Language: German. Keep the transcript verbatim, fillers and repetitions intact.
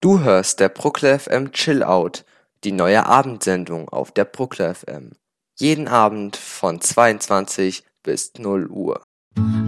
Du hörst der Bruckler F M Chill Out, die neue Abendsendung auf der Bruckler F M. Jeden Abend von zweiundzwanzig bis null Uhr.